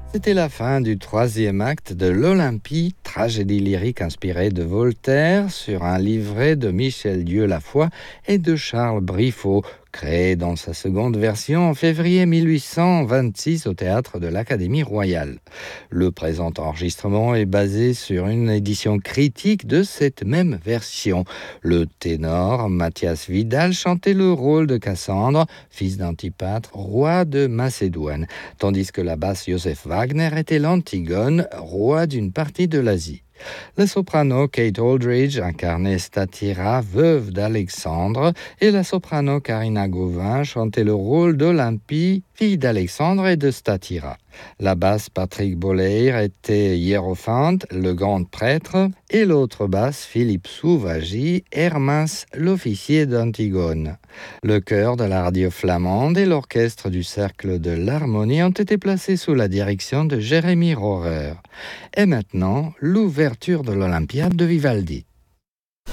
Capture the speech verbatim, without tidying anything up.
C'était la fin du troisième acte de l'Olympie, tragédie lyrique inspirée de Voltaire sur un livret de Michel Dieulafoy et de Charles Briffaut, créé dans sa seconde version en février mille huit cent vingt-six au théâtre de l'Académie royale. Le présent enregistrement est basé sur une édition critique de cette même version. Le ténor Mathias Vidal chantait le rôle de Cassandre, fils d'Antipatre, roi de Macédoine, tandis que la basse Joseph Wagner était l'Antigone, roi d'une partie de l'Asie. La soprano Kate Aldridge incarnait Statira, veuve d'Alexandre, et la soprano Karina Gauvin chantait le rôle d'Olympie, fille d'Alexandre et de Statira. La basse Patrick Boller était Hiérophante, le grand prêtre, et l'autre basse Philippe Souvagy, Hermas, l'officier d'Antigone. Le chœur de la radio flamande et l'orchestre du Cercle de l'Harmonie ont été placés sous la direction de Jérémy Rohrer. Et maintenant, l'ouverture de l'Olympiade de Vivaldi.